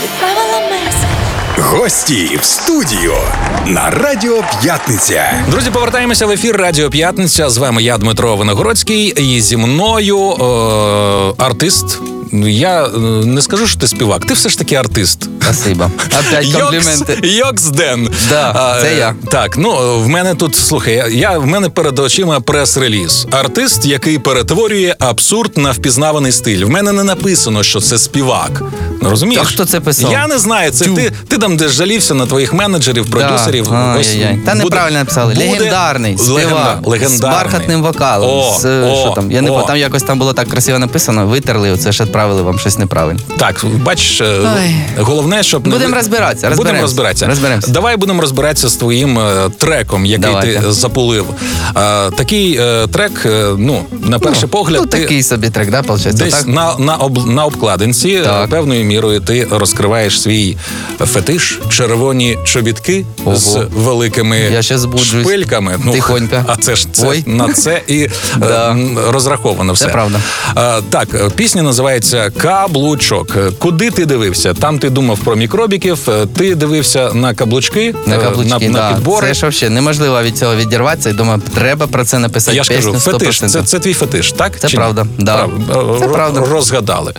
Гості в студію на Радіо П'ятниця. Друзі, повертаємося в ефір Радіо П'ятниця. З вами я, Дмитро Виногородський, і зі мною артист. Я не скажу, що ти співак, ти все ж таки артист. Спасибо. Опять компліменти. Йокс Ден. Да, це я. Так, в мене тут, слухай, в мене перед очима прес-реліз. Артист, який перетворює абсурд на впізнаваний стиль. В мене не написано, що це співак. Розумієш? А хто це писав? Я не знаю, це ти там десь жалівся на твоїх менеджерів, продюсерів. Та неправильно написали. Легендарний співак. З бархатним вокалом. Що там? Я не пам'ятаю, там якось там було так красиво написано, витерли, оце ж відправили вам щось неправильно. Так, бачиш, головне, щоб... Будемо розбиратися. Розберемося. Давай будемо розбиратися з твоїм треком, який ти запулив. Такий трек, на перший погляд... такий собі трек, да, виходить? Десь на обкладинці певною мірою ти розкриваєш свій фетиш, червоні чобітки з великими шпильками. Тихонько. А це ж на це і розраховано все. Це правда. Так, пісня називається «Каблучок». Куди ти дивився? Там ти думав про мікробіків, ти дивився на каблучки, на підбори. Це ж взагалі неможливо від цього відірватися і думаю, треба про це написати пісню 100%. Я ж кажу, фетиш, це твій фетиш, так? Це правда, да. Це правда. Розгадали.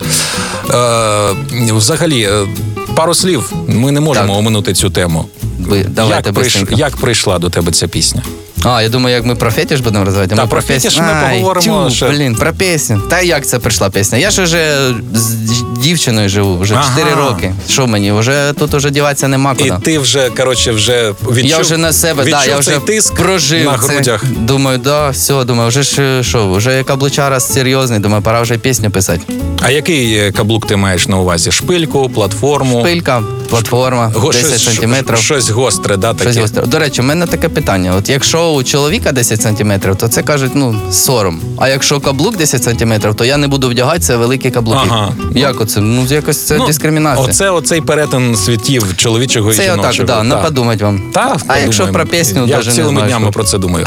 Взагалі, пару слів, ми не можемо оминути цю тему. Як прийшла до тебе ця пісня? Я думаю, як ми про фетиш будемо розвивати. Та про фетиш ми поговоримо. Про пісню. Та як це прийшла пісня? Я ж вже з дівчиною живу, вже 4 роки. Що мені? Тут вже діватися нема куди. І ти вже, відчув, я вже на себе, я вже тиск прожив на грудях. Думаю, вже ж, вже каблучара серйозний, думаю, пора вже пісню писати. А який каблук ти маєш на увазі? Шпильку, платформу? Шпилька, платформа, 10 сантиметрів. Щось гостре, да, таке? Щось гостре. До речі, у мене таке питання. От якщо у чоловіка 10 сантиметрів, то це кажуть, сором. А якщо каблук 10 сантиметрів, то я не буду вдягатися великі каблуки. Як оце? Якось це дискримінація. Оцей перетин світів чоловічого і жіночого. Це отак, не подумать вам. А якщо про пісню, я цілими днями про це думаю.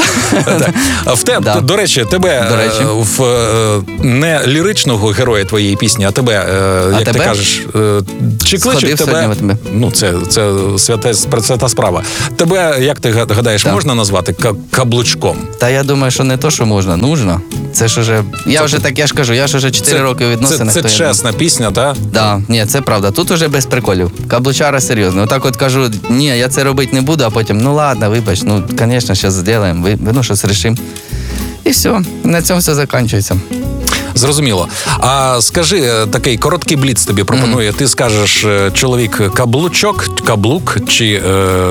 До речі, тебе в не ліричного героя твоєї пісні, а тебе, як ти кажеш, чи кличуть тебе? Це свята справа. Тебе, як ти гадаєш, можна назвати каблучком? Та я думаю, що не то, що можна, нужно. Це ж уже, я ж кажу, я ж уже 4 роки у відносинах. Це чесна пісня, так? Так, ні, це правда. Тут уже без приколів. Каблучара серйозно. Отак от кажу, ні, я це робити не буду, а потім, ладно, вибач, звісно, зараз зробимо, щось рішимо. І все, на цьому все закінчується. Зрозуміло. А скажи, такий короткий бліц тобі пропонує. Ти скажеш, чоловік каблук, чи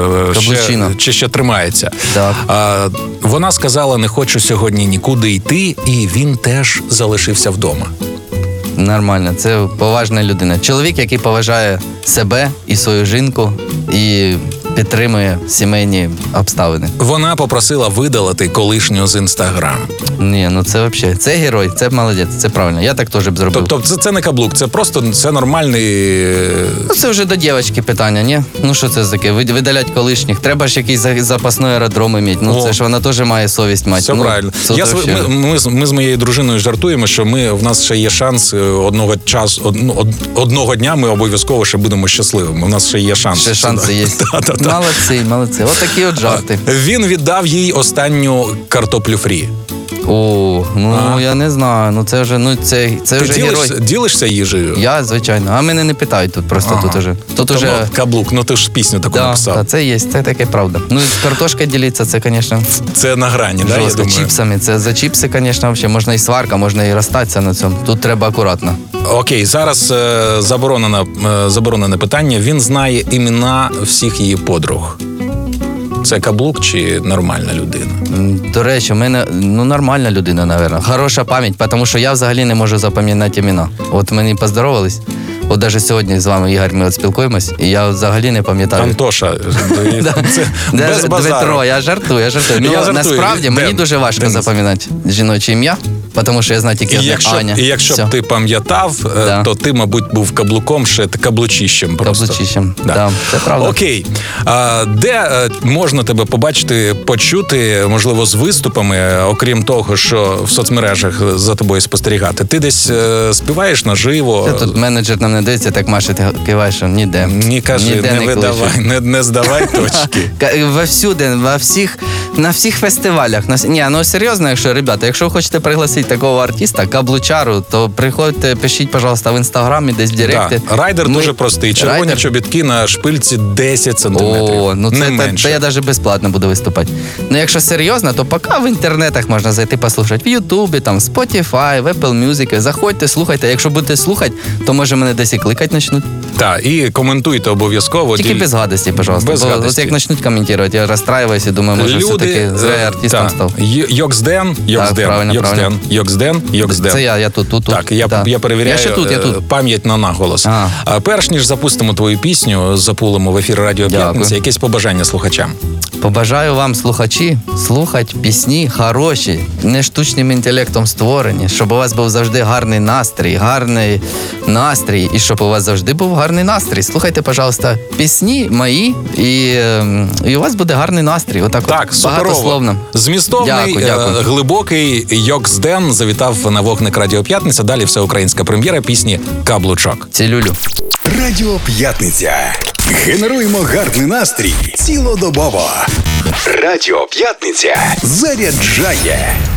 ще тримається. Так. Вона сказала, не хочу сьогодні нікуди йти, і він теж залишився вдома. Нормально, це поважна людина. Чоловік, який поважає себе і свою жінку, і підтримує сімейні обставини. Вона попросила видалити колишнього з Інстаграм. Ні, це взагалі, це герой, це молодець, це правильно. Я так теж б зробив. Тобто це не каблук, це просто нормальний... Це вже до дівчинки питання, ні? Що це таке? Видалять колишніх. Треба ж якийсь запасний аеродром мати. Це ж вона теж має совість мати. Все правильно. Ми з моєю дружиною жартуємо, що в нас ще є шанс одного дня ми обов'язково ще будемо щасливими. У нас ще є шанс. Ще шанси є. Молодці. От такі от жарти. Він віддав їй останню картоплю фрі. Я не знаю. Це вже, це вже герой. Ділишся їжею? Я, звичайно. А мене не питають тут просто тут уже. Тут уже каблук, ти ж пісню таку написав. Так, це є, це таке правда. Картошка ділиться, це, звісно. Це на грані, да, я думаю. Чіпсами. Це за чіпси, звісно, взагалі можна і сварка, можна і розстатися на цьому. Тут треба акуратно. Окей, зараз заборонене питання. Він знає імена всіх її подруг. Це каблук чи нормальна людина? До речі, у мене нормальна людина, мабуть. Хороша пам'ять, тому що я взагалі не можу запам'ятати імена. От мені поздоровались. От навіть сьогодні з вами, Ігор, ми спілкуємось, і я взагалі не пам'ятаю. Антоша, без базару. Дмитро, я жартую. Насправді, мені дуже важко запам'ятати жіноче ім'я, тому що я знаю тільки Аня. І якщо б ти пам'ятав, то ти, мабуть, був каблуком, ще каблучищем просто. Каблучищем, так, це правда. Окей. Де можна тебе побачити, почути, можливо, з виступами, окрім того, що в соцмережах за тобою спостерігати? Ти десь співаєш наживо? Тут менеджер нам не руками, дивиться, так Маша, ти киваєш, що ніде. Ні, кажи, ніде не видавай, не здавай точки. Всюди, на всіх фестивалях. Ну серйозно, якщо ви хочете пригласити такого артиста, Каблучару, то приходьте, пишіть, пожалуйста, в інстаграмі, десь в директи. Да. Райдер дуже простий. Червоні чобітки на шпильці 10 сантиметрів. О, ну не менше. Це я навіть безплатно буду виступати. Ну якщо серйозно, то поки в інтернетах можна зайти послухати. В Ютубі, там, Spotify, в Apple Music. Заходьте, слухайте. Якщо будете слухати, то може мене десь і кликати почнуть. Так, і коментуйте обов'язково. Тільки без гадості, пожалуйста. Без гадості. От як почнуть коментувати, я розстраюся і думаю, може все-таки зря артистом став. Йоксден. Це я тут. Так, я перевіряю я тут. пам'ять на наголос. Перш ніж запустимо твою пісню, запулимо в ефір Радіо П'ятниця, якесь побажання слухачам. Побажаю вам, слухачі, слухати пісні хороші, не штучним інтелектом створені, щоб у вас був завжди гарний настрій, і щоб у вас завжди був гарний настрій. Слухайте, пожалуйста, пісні мої, і у вас буде гарний настрій. Отак так, багатословно. Змістовний, дякую. Глибокий Йоксден завітав на вогник Радіо П'ятниця. Далі всеукраїнська прем'єра пісні «Каблучок». Цілюлю. Радіо П'ятниця. Генеруємо гарний настрій цілодобово. Радіо П'ятниця заряджає.